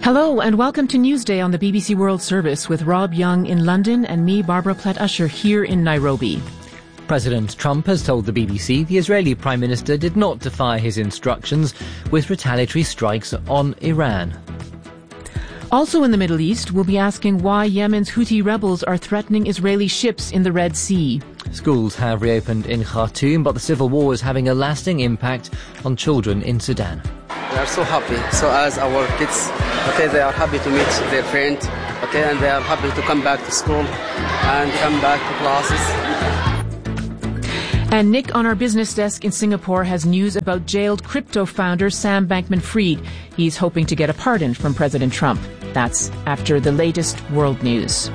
Hello and welcome to Newsday on the BBC World Service with Rob Young in London and me, Barbara Platt-Usher, here in Nairobi. President Trump has told the BBC the Israeli Prime Minister did not defy his instructions with retaliatory strikes on Iran. Also in the Middle East, we'll be asking why Yemen's Houthi rebels are threatening Israeli ships in the Red Sea. Schools have reopened in Khartoum, but the civil war is having a lasting impact on children in Sudan. We are so happy. So as our kids, they are happy to meet their friend, and they are happy to come back to school and come back to classes. And Nick on our business desk in Singapore has news about jailed crypto founder Sam Bankman-Fried. He's hoping to get a pardon from President Trump. That's after the latest world news.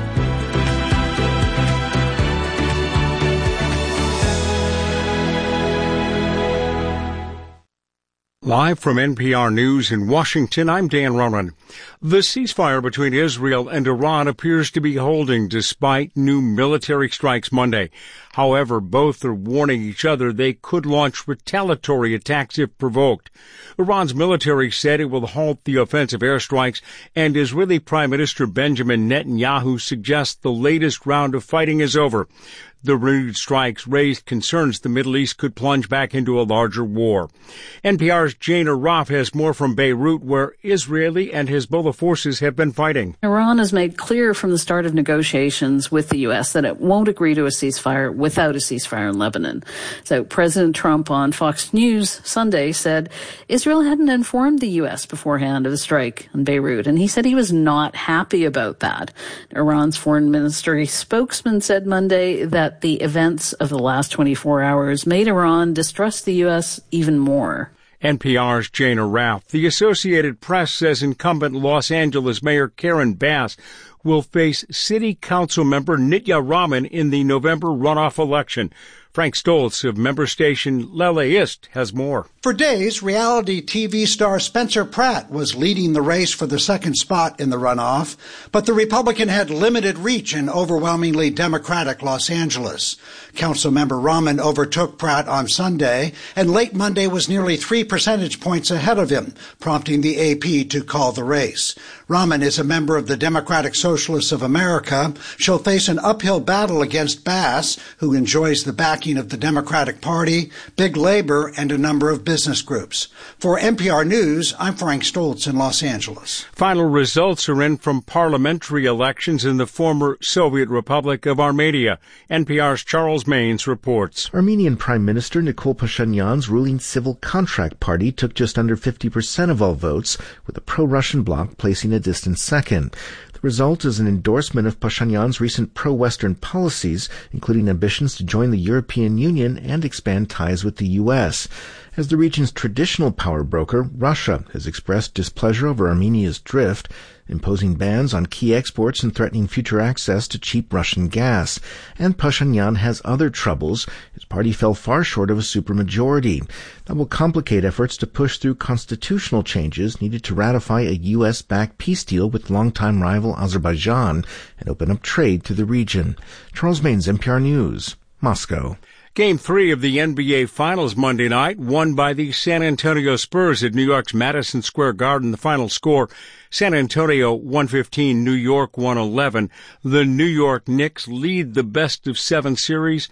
Live from NPR News in Washington, I'm Dan Ronan. The ceasefire between Israel and Iran appears to be holding despite new military strikes Monday. However, both are warning each other they could launch retaliatory attacks if provoked. Iran's military said it will halt the offensive airstrikes, and Israeli Prime Minister Benjamin Netanyahu suggests the latest round of fighting is over. The renewed strikes raised concerns the Middle East could plunge back into a larger war. NPR's Jane Arraf has more from Beirut, where Israeli and Hezbollah forces have been fighting. Iran has made clear from the start of negotiations with the U.S. that it won't agree to a ceasefire without a ceasefire in Lebanon. So President Trump on Fox News Sunday said Israel hadn't informed the U.S. beforehand of the strike in Beirut, and he said he was not happy about that. Iran's foreign ministry spokesman said Monday that the events of the last 24 hours made Iran distrust the U.S. even more. NPR's Jane Arraf. The Associated Press says incumbent Los Angeles Mayor Karen Bass will face City Council member Nitya Raman in the November runoff election. Frank Stoltz of member station LaLaist has more. For days, reality TV star Spencer Pratt was leading the race for the second spot in the runoff, but the Republican had limited reach in overwhelmingly Democratic Los Angeles. Councilmember Raman overtook Pratt on Sunday, and late Monday was nearly 3 percentage points ahead of him, prompting the AP to call the race. Raman is a member of the Democratic Socialists of America. She'll face an uphill battle against Bass, who enjoys the backing of the Democratic Party, Big Labor, and a number of business groups. For NPR News, I'm Frank Stoltz in Los Angeles. Final results are in from parliamentary elections in the former Soviet Republic of Armenia. NPR's Charles Maynes reports. Armenian Prime Minister Nikol Pashinyan's ruling Civil Contract Party took just under 50% of all votes, with the pro-Russian bloc placing a distant second. The result is an endorsement of Pashinyan's recent pro-Western policies, including ambitions to join the European Union and expand ties with the U.S. As the region's traditional power broker, Russia has expressed displeasure over Armenia's drift, imposing bans on key exports and threatening future access to cheap Russian gas. And Pashinyan has other troubles. His party fell far short of a supermajority. That will complicate efforts to push through constitutional changes needed to ratify a U.S.-backed peace deal with longtime rival Azerbaijan and open up trade to the region. Charles Maynes, NPR News, Moscow. Game 3 of the NBA Finals Monday night, won by the San Antonio Spurs at New York's Madison Square Garden. The final score, San Antonio 115, New York 111. The New York Knicks lead the best-of-7 series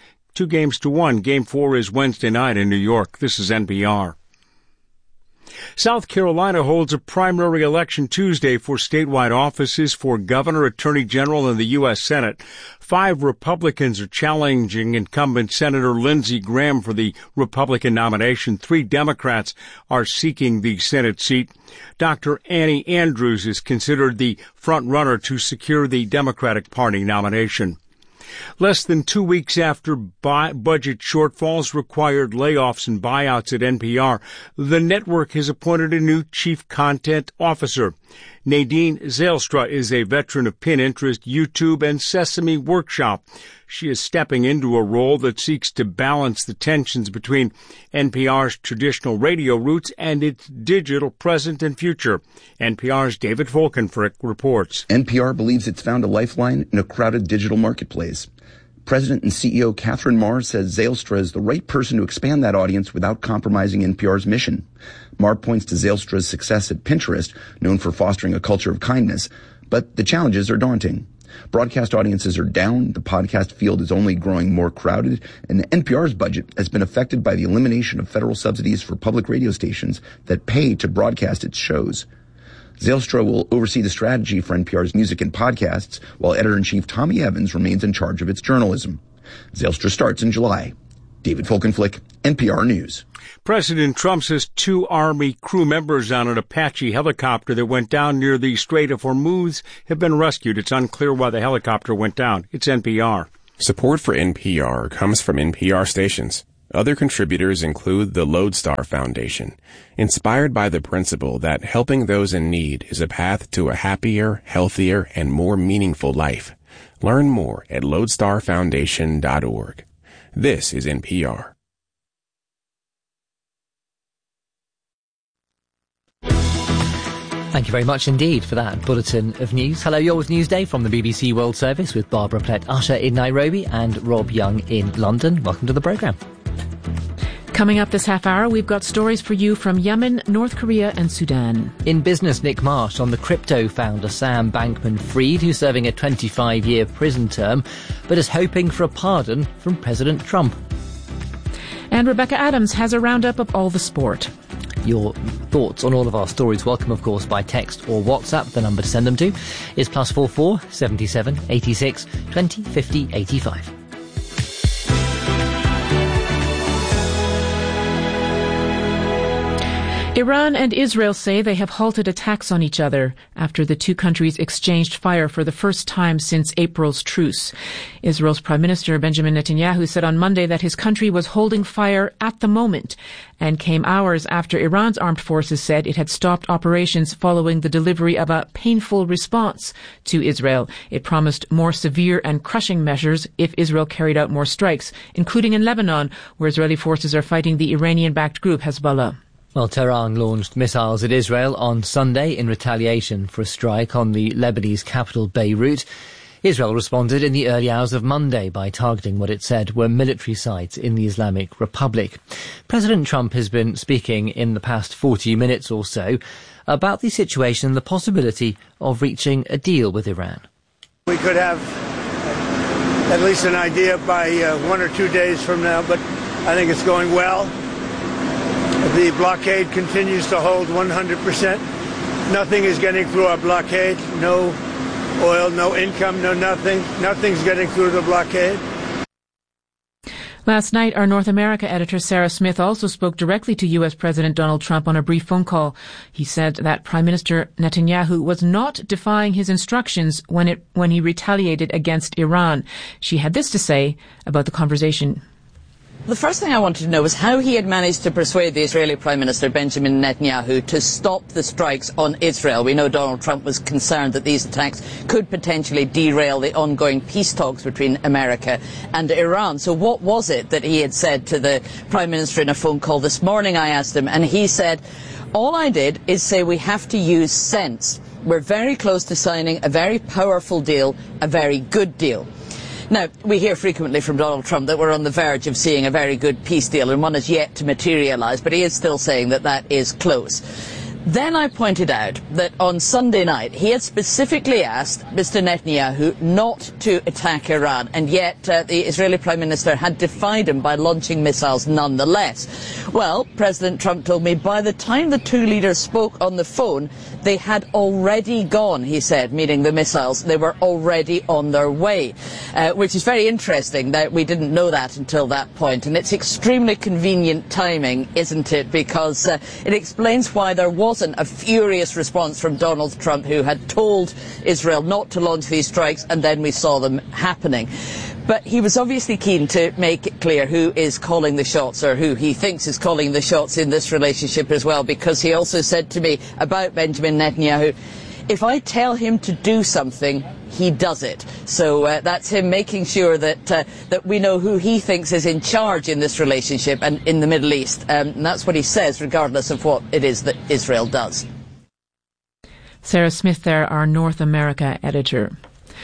2-1. Game 4 is Wednesday night in New York. This is NPR. South Carolina holds a primary election Tuesday for statewide offices for governor, attorney general, and the U.S. Senate. 5 Republicans are challenging incumbent Senator Lindsey Graham for the Republican nomination. 3 Democrats are seeking the Senate seat. Dr. Annie Andrews is considered the front-runner to secure the Democratic Party nomination. Less than 2 weeks after budget shortfalls required layoffs and buyouts at NPR, the network has appointed a new chief content officer. Nadine Zylstra is a veteran of Pinterest, YouTube, and Sesame Workshop. She is stepping into a role that seeks to balance the tensions between NPR's traditional radio roots and its digital present and future. NPR's David Folkenfrick reports. NPR believes it's found a lifeline in a crowded digital marketplace. President and CEO Catherine Marr says Zylstra is the right person to expand that audience without compromising NPR's mission. Marr points to Zijlstra's success at Pinterest, known for fostering a culture of kindness, but the challenges are daunting. Broadcast audiences are down, the podcast field is only growing more crowded, and NPR's budget has been affected by the elimination of federal subsidies for public radio stations that pay to broadcast its shows. Zijlstra will oversee the strategy for NPR's music and podcasts, while editor-in-chief Tommy Evans remains in charge of its journalism. Zijlstra starts in July. David Folkenflik, NPR News. President Trump says 2 Army crew members on an Apache helicopter that went down near the Strait of Hormuz have been rescued. It's unclear why the helicopter went down. It's NPR. Support for NPR comes from NPR stations. Other contributors include the Lodestar Foundation, inspired by the principle that helping those in need is a path to a happier, healthier, and more meaningful life. Learn more at lodestarfoundation.org. This is NPR. Thank you very much indeed for that bulletin of news. Hello, you're with Newsday from the BBC World Service with Barbara Plett-Usher in Nairobi and Rob Young in London. Welcome to the programme. Coming up this half hour, we've got stories for you from Yemen, North Korea and Sudan. In business, Nick Marsh on the crypto founder Sam Bankman-Fried, who's serving a 25-year prison term, but is hoping for a pardon from President Trump. And Rebecca Adams has a roundup of all the sport. Your thoughts on all of our stories, welcome, of course, by text or WhatsApp. The number to send them to is +44 77 86 20 50 85. Iran and Israel say they have halted attacks on each other after the two countries exchanged fire for the first time since April's truce. Israel's Prime Minister Benjamin Netanyahu said on Monday that his country was holding fire at the moment and came hours after Iran's armed forces said it had stopped operations following the delivery of a painful response to Israel. It promised more severe and crushing measures if Israel carried out more strikes, including in Lebanon, where Israeli forces are fighting the Iranian-backed group Hezbollah. Well, Tehran launched missiles at Israel on Sunday in retaliation for a strike on the Lebanese capital Beirut. Israel responded in the early hours of Monday by targeting what it said were military sites in the Islamic Republic. President Trump has been speaking in the past 40 minutes or so about the situation and the possibility of reaching a deal with Iran. We could have at least an idea by 1 or 2 days from now, but I think it's going well. The blockade continues to hold 100%. Nothing is getting through our blockade. No oil, no income, no nothing. Nothing's getting through the blockade. Last night, our North America editor Sarah Smith also spoke directly to U.S. President Donald Trump on a brief phone call. He said that Prime Minister Netanyahu was not defying his instructions when he retaliated against Iran. She had this to say about the conversation. The first thing I wanted to know was how he had managed to persuade the Israeli Prime Minister Benjamin Netanyahu to stop the strikes on Israel. We know Donald Trump was concerned that these attacks could potentially derail the ongoing peace talks between America and Iran. So what was it that he had said to the Prime Minister in a phone call this morning, I asked him, and he said, all I did is say we have to use sense. We're very close to signing a very powerful deal, a very good deal. Now, we hear frequently from Donald Trump that we're on the verge of seeing a very good peace deal, and one is yet to materialise, but he is still saying that that is close. Then I pointed out that on Sunday night he had specifically asked Mr. Netanyahu not to attack Iran, and yet the Israeli Prime Minister had defied him by launching missiles nonetheless. Well, President Trump told me by the time the two leaders spoke on the phone, they had already gone, he said, meaning the missiles. They were already on their way, which is very interesting that we didn't know that until that point. And it's extremely convenient timing, isn't it? Because it explains why there wasn't a furious response from Donald Trump, who had told Israel not to launch these strikes, and then we saw them happening. But he was obviously keen to make it clear who is calling the shots, or who he thinks is calling the shots in this relationship as well, because he also said to me about Benjamin Netanyahu, if I tell him to do something, he does it. So that's him making sure that that we know who he thinks is in charge in this relationship and in the Middle East. And that's what he says, regardless of what it is that Israel does. Sarah Smith there, our North America editor.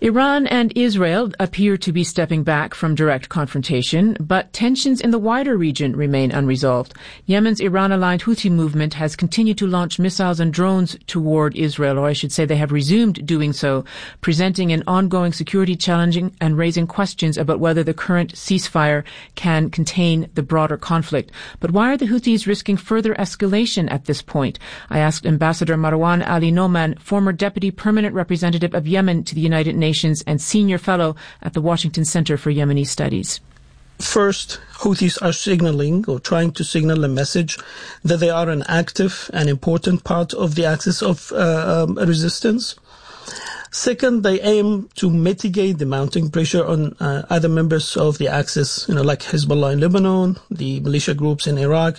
Iran and Israel appear to be stepping back from direct confrontation, but tensions in the wider region remain unresolved. Yemen's Iran-aligned Houthi movement has continued to launch missiles and drones toward Israel, or I should say they have resumed doing so, presenting an ongoing security challenge and raising questions about whether the current ceasefire can contain the broader conflict. But why are the Houthis risking further escalation at this point? I asked Ambassador Marwan Ali Noman, former Deputy Permanent Representative of Yemen to the United Nations and Senior Fellow at the Washington Center for Yemeni Studies. First, Houthis are signaling or trying to signal a message that they are an active and important part of the axis of resistance. Second, they aim to mitigate the mounting pressure on other members of the axis, like Hezbollah in Lebanon, the militia groups in Iraq.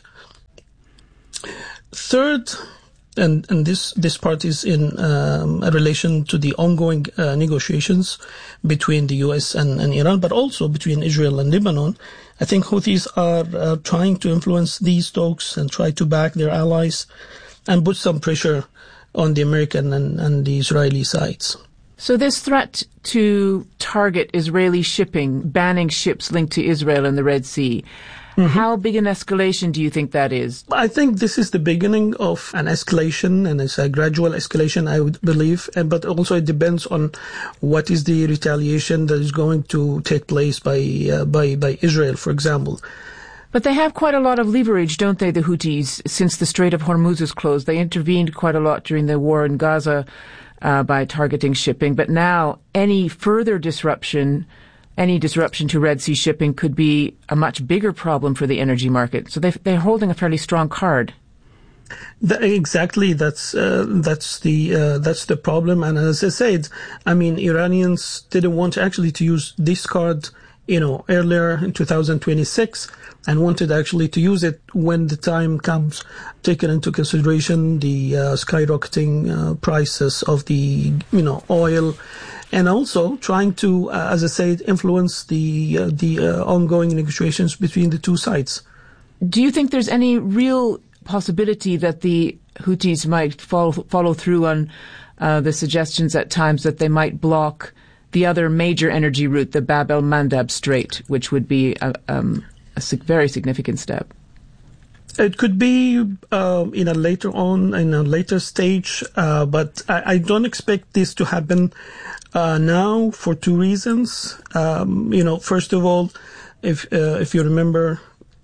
Third, and this part is in relation to the ongoing negotiations between the U.S. and Iran, but also between Israel and Lebanon. I think Houthis are trying to influence these talks and try to back their allies and put some pressure on the American and the Israeli sides. So this threat to target Israeli shipping, banning ships linked to Israel in the Red Sea, how big an escalation do you think that is? I think this is the beginning of an escalation, and it's a gradual escalation, I would believe. But also it depends on what is the retaliation that is going to take place by Israel, for example. But they have quite a lot of leverage, don't they, the Houthis, since the Strait of Hormuz is closed. They intervened quite a lot during the war in Gaza by targeting shipping. But now any further disruption to Red Sea shipping could be a much bigger problem for the energy market. So they're holding a fairly strong card. Exactly, that's the problem. And as I said, Iranians didn't want actually to use this card, earlier in 2026, and wanted actually to use it when the time comes, taking into consideration the skyrocketing prices of the oil. And also trying to, as I said, influence the ongoing negotiations between the two sides. Do you think there's any real possibility that the Houthis might follow through on the suggestions at times that they might block the other major energy route, the Bab el-Mandab Strait, which would be a very significant step? It could be in a later stage, but I don't expect this to happen now for two reasons. First of all, if you remember,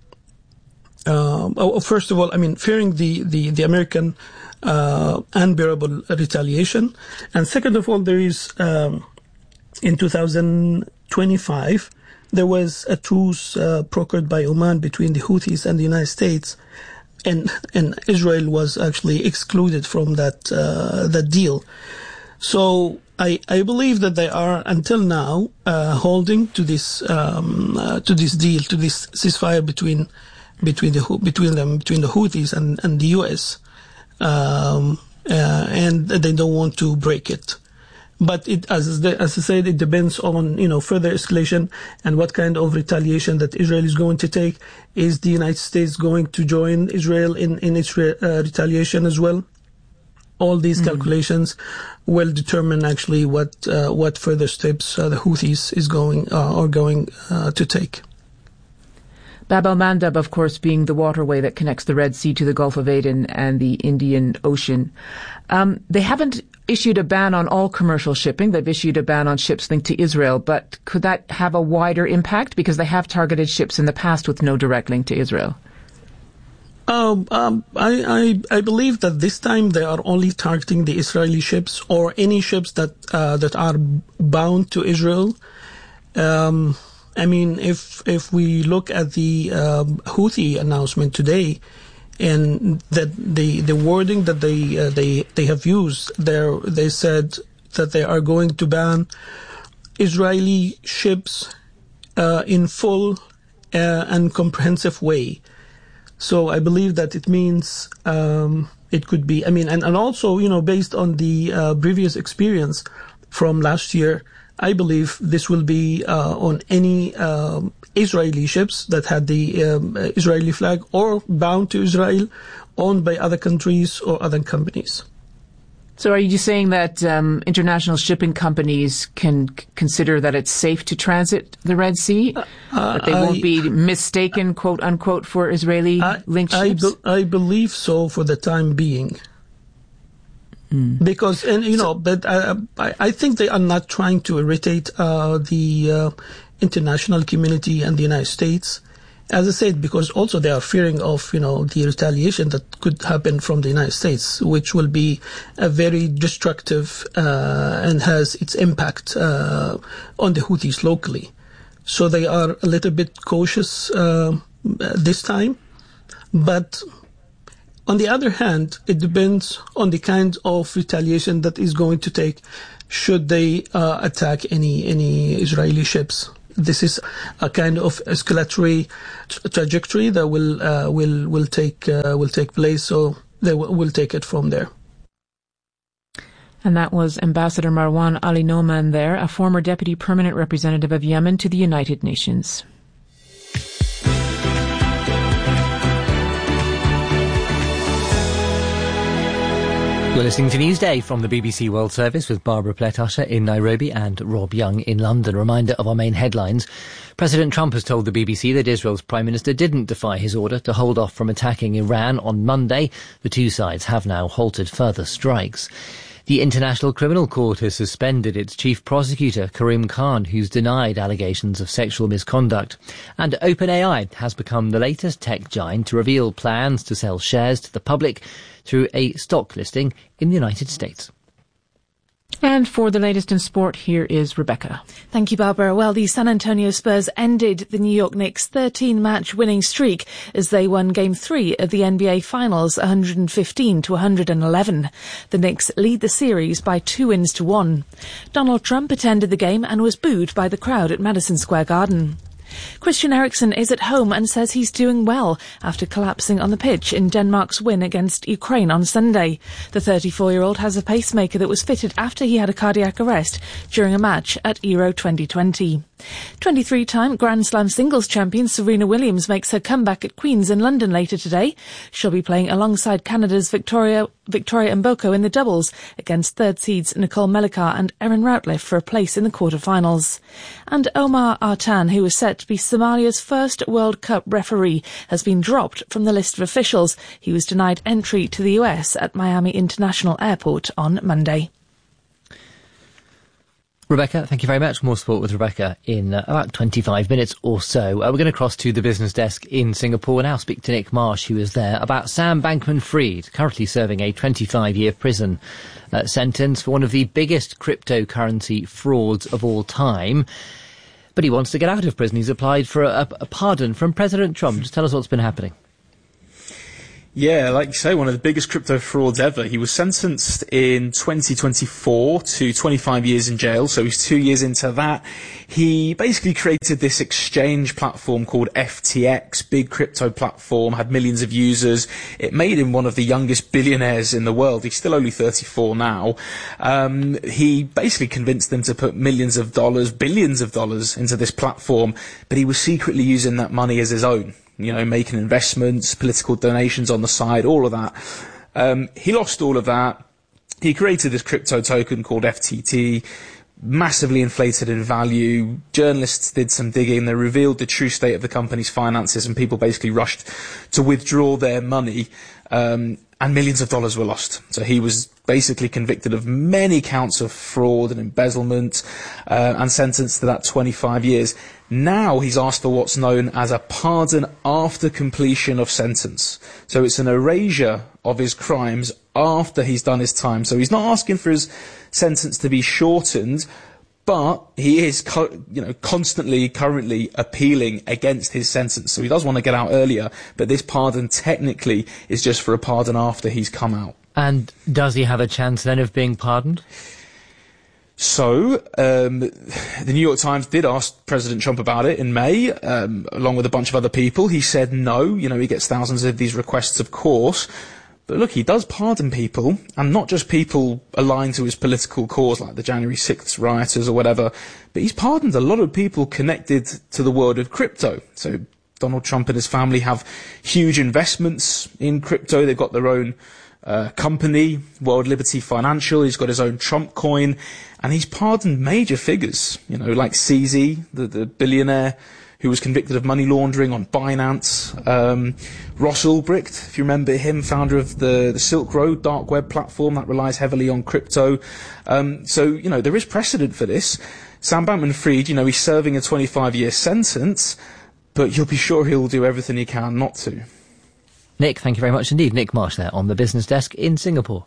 first of all, fearing the American unbearable retaliation, and second of all, there is in 2025. There was a truce brokered by Oman between the Houthis and the United States, and Israel was actually excluded from that deal. So I believe that they are until now holding to this deal, to this ceasefire between the Houthis and the U.S. And they don't want to break it. But as I said, it depends on further escalation and what kind of retaliation that Israel is going to take. Is the United States going to join Israel in its retaliation as well? All these calculations will determine actually what further steps the Houthis are going to take. Bab el-Mandab, of course, being the waterway that connects the Red Sea to the Gulf of Aden and the Indian Ocean. They haven't issued a ban on all commercial shipping. They've issued a ban on ships linked to Israel. But could that have a wider impact? Because they have targeted ships in the past with no direct link to Israel. I believe that this time they are only targeting the Israeli ships or any ships that are bound to Israel. If we look at the Houthi announcement today, and that the wording that they have used there, they said that they are going to ban Israeli ships in full and comprehensive way. So I believe that it means it could be. And also based on the previous experience from last year, I believe this will be on any Israeli ships that had the Israeli flag or bound to Israel, owned by other countries or other companies. So are you saying that international shipping companies can consider that it's safe to transit the Red Sea? That they won't be mistaken, quote unquote, for Israeli-linked ships? I believe so for the time being. Because, but I think they are not trying to irritate the international community and the United States. As I said, because also they are fearing of, the retaliation that could happen from the United States, which will be a very destructive and has its impact on the Houthis locally. So they are a little bit cautious this time. But on the other hand, it depends on the kind of retaliation that is going to take should they attack any Israeli ships. This is a kind of escalatory trajectory that will take place. So they will take it from there. And that was Ambassador Marwan Ali Noman there, a former deputy permanent representative of Yemen to the United Nations. You're listening to Newsday from the BBC World Service with Barbara Pletasher in Nairobi and Rob Young in London. Reminder of our main headlines. President Trump has told the BBC that Israel's Prime Minister didn't defy his order to hold off from attacking Iran on Monday. The two sides have now halted further strikes. The International Criminal Court has suspended its chief prosecutor, Karim Khan, who's denied allegations of sexual misconduct. And OpenAI has become the latest tech giant to reveal plans to sell shares to the public through a stock listing in the United States. And for the latest in sport, here is Rebecca. Thank you, Barbara. Well, the San Antonio Spurs ended the New York Knicks' 13-match winning streak as they won Game 3 of the NBA Finals 115-111. The Knicks lead the series by 2-1. Donald Trump attended the game and was booed by the crowd at Madison Square Garden. Christian Eriksen is at home and says he's doing well after collapsing on the pitch in Denmark's win against Ukraine on Sunday. The 34-year-old has a pacemaker that was fitted after he had a cardiac arrest during a match at Euro 2020. 23-time Grand Slam singles champion Serena Williams makes her comeback at Queen's in London later today. She'll be playing alongside Canada's Victoria Mboko in the doubles against third seeds Nicole Melikar and Erin Routliffe for a place in the quarterfinals. And Omar Artan, who was set to be Somalia's first World Cup referee, has been dropped from the list of officials. He was denied entry to the US at Miami International Airport on Monday. Rebecca, thank you very much. More sport with Rebecca in about 25 minutes or so. We're going to cross to the business desk in Singapore now, speak to Nick Marsh, who is there, about Sam Bankman-Fried, currently serving a 25-year prison sentence for one of the biggest cryptocurrency frauds of all time. But he wants to get out of prison. He's applied for a pardon from President Trump. Just tell us what's been happening. Yeah, like you say, one of the biggest crypto frauds ever. He was sentenced in 2024 to 25 years in jail, so he's 2 years into that. He basically created this exchange platform called FTX, big crypto platform, had millions of users. It made him one of the youngest billionaires in the world. He's still only 34 now. He basically convinced them to put millions of dollars, billions of dollars into this platform, but he was secretly using that money as his own. You know, making investments, political donations on the side, all of that. He lost all of that. He created this crypto token called FTT, massively inflated in value. Journalists did some digging. They revealed the true state of the company's finances, and people basically rushed to withdraw their money, and millions of dollars were lost. So he was basically convicted of many counts of fraud and embezzlement, and sentenced to that 25 years. Now he's asked for what's known as a pardon after completion of sentence. So it's an erasure of his crimes after he's done his time. So he's not asking for his sentence to be shortened, but he is, constantly, currently appealing against his sentence. So he does want to get out earlier, but this pardon technically is just for a pardon after he's come out. And does he have a chance then of being pardoned? So, the New York Times did ask President Trump about it in May, along with a bunch of other people. He said no. He gets thousands of these requests, of course. But look, he does pardon people, and not just people aligned to his political cause, like the January 6th rioters or whatever, but he's pardoned a lot of people connected to the world of crypto. So Donald Trump and his family have huge investments in crypto. They've got their own company, World Liberty Financial. He's got his own Trump coin, and he's pardoned major figures, like CZ, the billionaire who was convicted of money laundering on Binance. Ross Ulbricht, if you remember him, founder of the Silk Road dark web platform that relies heavily on crypto. So there is precedent for this. Sam Bankman-Fried, he's serving a 25-year sentence, but you'll be sure he'll do everything he can not to. Nick, thank you very much indeed. Nick Marsh there on the business desk in Singapore.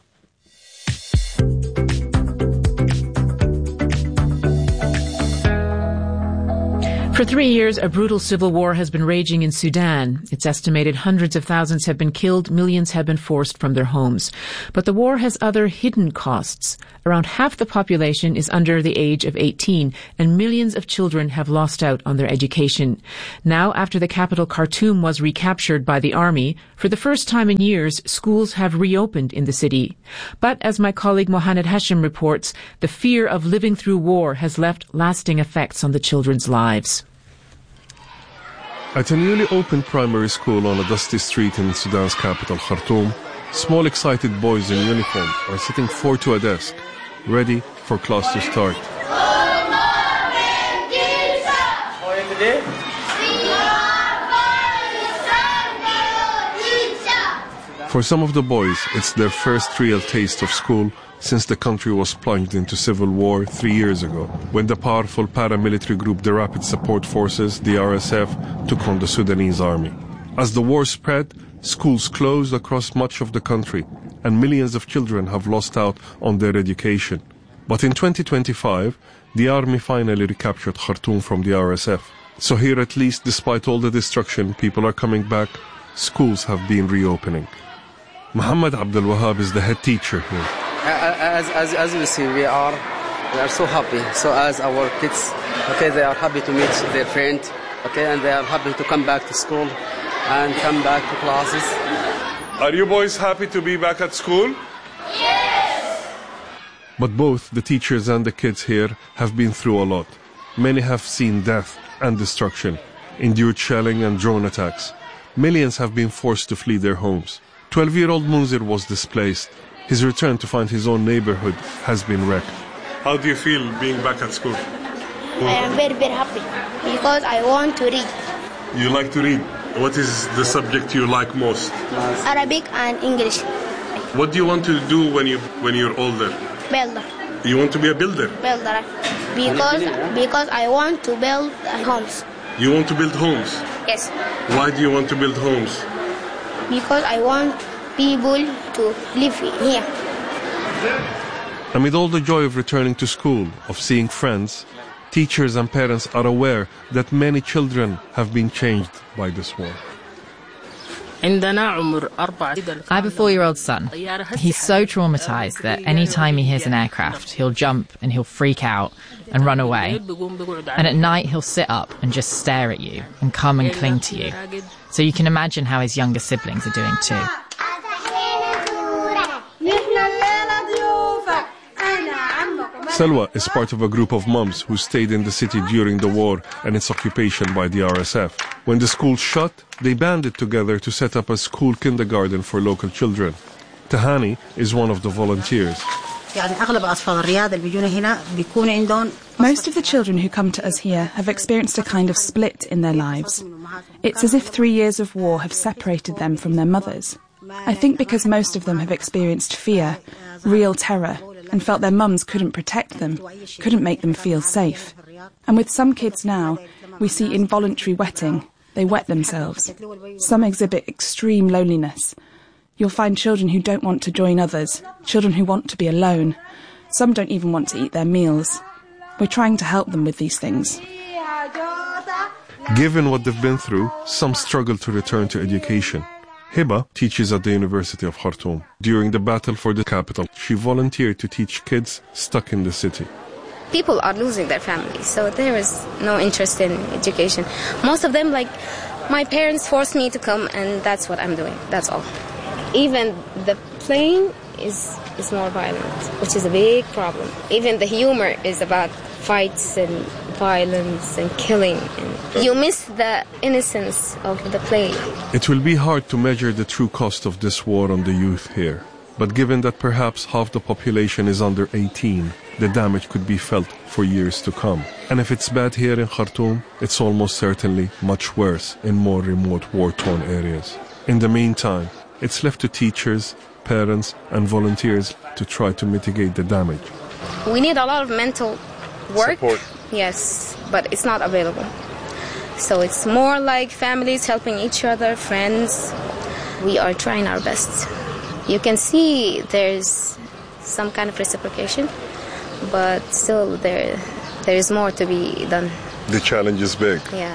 For 3 years, a brutal civil war has been raging in Sudan. It's estimated hundreds of thousands have been killed, millions have been forced from their homes. But the war has other hidden costs. Around half the population is under the age of 18, and millions of children have lost out on their education. Now, after the capital Khartoum was recaptured by the army, for the first time in years, schools have reopened in the city. But as my colleague Mohamed Hashim reports, the fear of living through war has left lasting effects on the children's lives. At a newly opened primary school on a dusty street in Sudan's capital, Khartoum, small excited boys in uniform are sitting four to a desk, ready for class to start. For some of the boys, it's their first real taste of school since the country was plunged into civil war 3 years ago, when the powerful paramilitary group, the Rapid Support Forces, the RSF, took on the Sudanese army. As the war spread, schools closed across much of the country, and millions of children have lost out on their education. But in 2025, the army finally recaptured Khartoum from the RSF. So here, at least, despite all the destruction, people are coming back, schools have been reopening. Muhammad Abdul Wahab is the head teacher here. As you see, we are so happy. So as our kids, they are happy to meet their friend, and they are happy to come back to school and come back to classes. Are you boys happy to be back at school? Yes! But both the teachers and the kids here have been through a lot. Many have seen death and destruction, endured shelling and drone attacks. Millions have been forced to flee their homes. 12-year-old Munzir was displaced. His return to find his own neighborhood has been wrecked. How do you feel being back at school? I am very, very happy because I want to read. You like to read? What is the subject you like most? Arabic and English. What do you want to do when you're older? Builder. You want to be a builder? Builder. Because I want to build homes. You want to build homes? Yes. Why do you want to build homes? Because I want people to live here. Amid all the joy of returning to school, of seeseeing friends, teachers and parents are aware that many children have been changed by this war. I have a 4-year-old son. He's so traumatized that any time he hears an aircraft, he'll jump and he'll freak out and run away. And at night, he'll sit up and just stare at you and come and cling to you. So you can imagine how his younger siblings are doing too. Selwa is part of a group of moms who stayed in the city during the war and its occupation by the RSF. When the school shut, they banded together to set up a school kindergarten for local children. Tahani is one of the volunteers. Most of the children who come to us here have experienced a kind of split in their lives. It's as if 3 years of war have separated them from their mothers. I think because most of them have experienced fear, real terror, and felt their mums couldn't protect them, couldn't make them feel safe. And with some kids now, we see involuntary wetting. They wet themselves. Some exhibit extreme loneliness. You'll find children who don't want to join others, children who want to be alone. Some don't even want to eat their meals. We're trying to help them with these things. Given what they've been through, some struggle to return to education. Hiba teaches at the University of Khartoum. During the battle for the capital, she volunteered to teach kids stuck in the city. People are losing their families, so there is no interest in education. Most of them, my parents forced me to come, and that's what I'm doing. That's all. Even the playing is more violent, which is a big problem. Even the humor is about fights and violence and killing. And you miss the innocence of the play. It will be hard to measure the true cost of this war on the youth here. But given that perhaps half the population is under 18, the damage could be felt for years to come. And if it's bad here in Khartoum, it's almost certainly much worse in more remote war-torn areas. In the meantime, it's left to teachers, parents, and volunteers to try to mitigate the damage. We need a lot of mental work. Support. Yes, but it's not available. So it's more like families helping each other, friends. We are trying our best. You can see there's some kind of reciprocation, but still there is more to be done. The challenge is big. Yeah.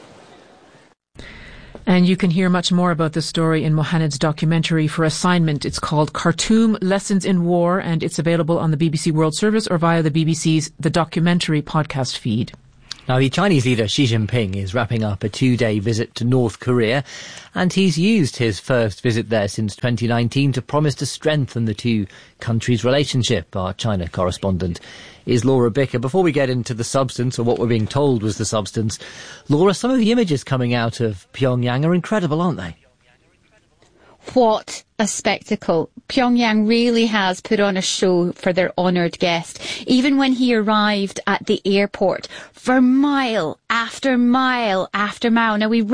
And you can hear much more about this story in Mohanned's documentary for assignment. It's called Khartoum Lessons in War, and it's available on the BBC World Service or via the BBC's The Documentary podcast feed. Now, the Chinese leader Xi Jinping is wrapping up a 2-day visit to North Korea, and he's used his first visit there since 2019 to promise to strengthen the two countries' relationship. Our China correspondent is Laura Bicker. Before we get into the substance, or what we're being told was the substance, Laura, some of the images coming out of Pyongyang are incredible, aren't they? What a spectacle. Pyongyang really has put on a show for their honoured guest. Even when he arrived at the airport, for mile after mile after mile. Now, we